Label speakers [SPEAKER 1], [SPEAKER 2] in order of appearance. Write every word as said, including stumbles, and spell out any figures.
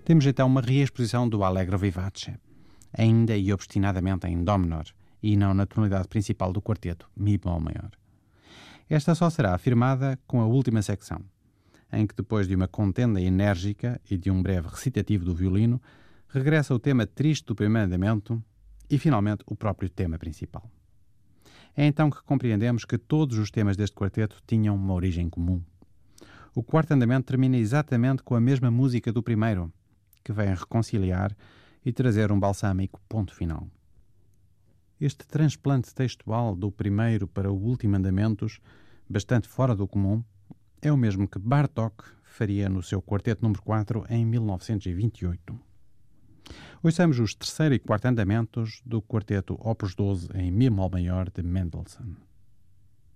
[SPEAKER 1] Temos então uma reexposição do Allegro vivace, ainda e obstinadamente em Dó menor, e não na tonalidade principal do quarteto, Mi bemol maior. Esta só será afirmada com a última secção, em que depois de uma contenda enérgica e de um breve recitativo do violino, regressa o tema triste do primeiro andamento e, finalmente, o próprio tema principal. É então que compreendemos que todos os temas deste quarteto tinham uma origem comum. O quarto andamento termina exatamente com a mesma música do primeiro, que vem reconciliar e trazer um balsâmico ponto final. Este transplante textual do primeiro para o último andamentos, bastante fora do comum, é o mesmo que Bartók faria no seu quarteto número quatro em mil novecentos e vinte e oito. Ouçamos os terceiro e quarto andamentos do quarteto Opus doze em Mi bemol maior de Mendelssohn.